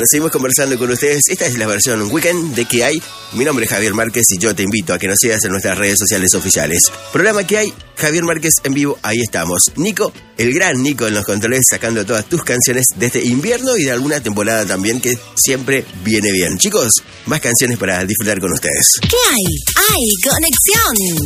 Bueno, seguimos conversando con ustedes. Esta es la versión Weekend de ¿Qué hay? Mi nombre es Javier Márquez y yo te invito a que nos sigas en nuestras redes sociales oficiales. Programa ¿Qué hay? Javier Márquez en vivo, ahí estamos. Nico, el gran Nico en los controles, sacando todas tus canciones de este invierno y de alguna temporada también que siempre viene bien. Chicos, más canciones para disfrutar con ustedes. ¿Qué hay? ¡Hay conexión!